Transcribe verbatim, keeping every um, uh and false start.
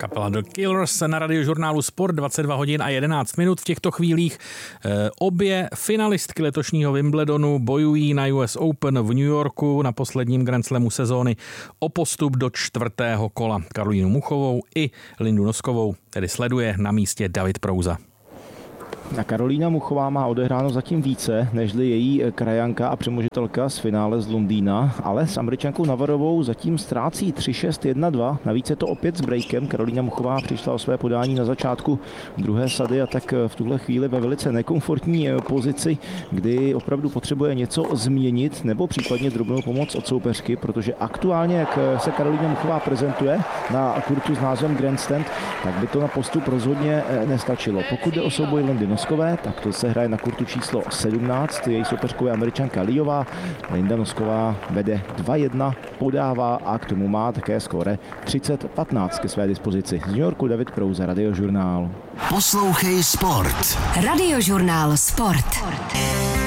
kapela The Killers na Radiožurnálu Sport, dvacet dva hodin a jedenáct minut v těchto chvílích. Obě finalistky letošního Wimbledonu bojují na U S Open v New Yorku na posledním Grand Slamu sezóny o postup do čtvrtého kola. Karolínu Muchovou i Lindu Noskovou tedy sleduje na místě David Prouza. A Karolína Muchová má odehráno zatím více, nežli její krajanka a přemožitelka z finále z Londýna, ale s Američankou Navarovou zatím ztrácí tři šest jedna dva. Navíc je to opět s breakem. Karolína Muchová přišla o své podání na začátku druhé sady a tak v tuhle chvíli ve velice nekomfortní pozici, kdy opravdu potřebuje něco změnit nebo případně drobnou pomoc od soupeřky, protože aktuálně, jak se Karolína Muchová prezentuje na kurtu s názvem Grandstand, tak by to na postup rozhodně nestačilo. Pokud jde o souboj Lindy Noskové, tak to se hraje na kurtu číslo sedmnáct. Její soupeřkou je Američanka Liová. Linda Nosková vede dva jedna, podává a k tomu má také skóre třicet patnáct ke své dispozici. Z New Yorku David Prouza, Radiožurnál. Poslouchej Sport. Radiožurnál Sport.